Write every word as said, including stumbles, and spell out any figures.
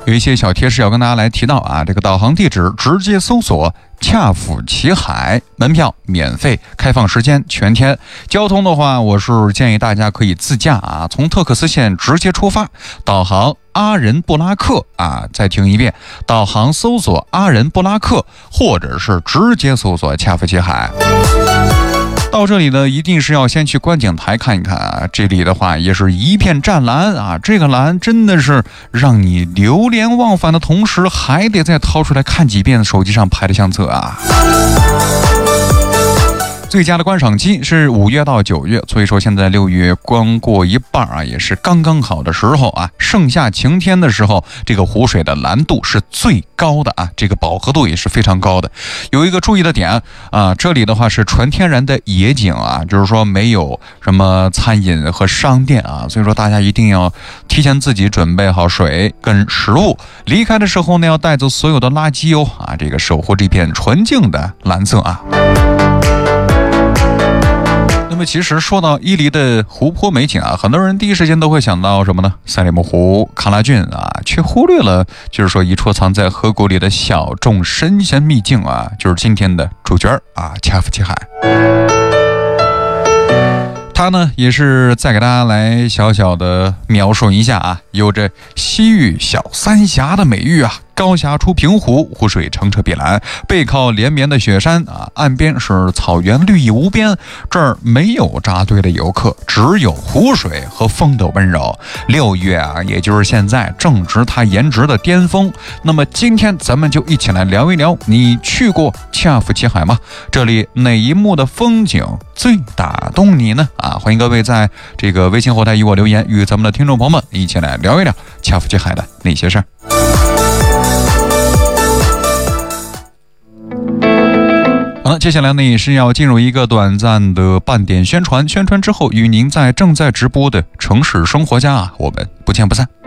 有一些小贴士要跟大家来提到啊，这个导航地址直接搜索恰府奇海，门票免费，开放时间全天。交通的话，我是建议大家可以自驾啊，从特克斯线直接出发，导航阿仁布拉克啊，再听一遍，导航搜索阿仁布拉克，或者是直接搜索恰府奇海。到这里呢，一定是要先去观景台看一看啊，这里的话也是一片湛蓝啊，这个蓝真的是让你流连忘返的同时，还得再掏出来看几遍手机上拍的相册啊。最佳的观赏期是五月到九月，所以说现在六月刚过一半啊，也是刚刚好的时候啊。盛夏晴天的时候，这个湖水的蓝度是最高的啊，这个饱和度也是非常高的。有一个注意的点啊，这里的话是纯天然的野景啊，就是说没有什么餐饮和商店啊，所以说大家一定要提前自己准备好水跟食物，离开的时候呢要带走所有的垃圾哦啊，这个守护这片纯净的蓝色啊。那么其实说到伊犁的湖泊美景啊，很多人第一时间都会想到什么呢？赛里木湖、喀拉峻啊，却忽略了就是说一戳藏在河谷里的小众神仙秘境啊，就是今天的主角啊，恰府奇海。它呢也是再给大家来小小的描述一下啊，有着西域小三峡的美誉啊。高峡出平湖，湖水澄澈碧蓝，背靠连绵的雪山啊，岸边是草原绿意无边。这儿没有扎堆的游客，只有湖水和风的温柔。六月啊，也就是现在，正值它颜值的巅峰。那么今天咱们就一起来聊一聊，你去过恰府奇海吗？这里哪一幕的风景最打动你呢？啊，欢迎各位在这个微信后台与我留言，与咱们的听众朋友们一起来聊一聊恰府奇海的那些事儿。好了，接下来呢也是要进入一个短暂的半点宣传，宣传之后与您在正在直播的城市生活家啊，我们不见不散。